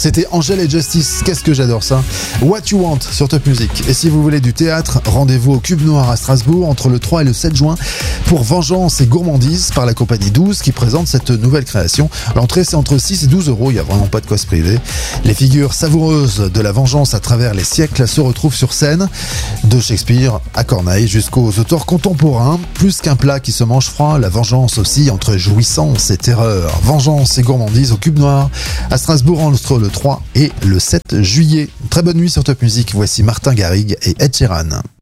C'était Angèle et Justice, qu'est-ce que j'adore ça. What You Want sur Top Music. Et si vous voulez du théâtre, rendez-vous au Cube Noir à Strasbourg entre le 3 et le 7 juin pour Vengeance et Gourmandise par la compagnie 12 qui présente cette nouvelle création. L'entrée c'est entre 6 et 12 euros, il n'y a vraiment pas de quoi se priver. Les figures savoureuses de la vengeance à travers les siècles se retrouvent sur scène, de Shakespeare à Corneille jusqu'aux auteurs contemporains. Plus qu'un plat qui se mange froid, la vengeance aussi entre jouissance et terreur. Vengeance et Gourmandise au Cube Noir à Strasbourg entre le 3 et le 7 juillet. Très bonne nuit sur Top Music, voici Martin Garrigues et Ed Sheeran.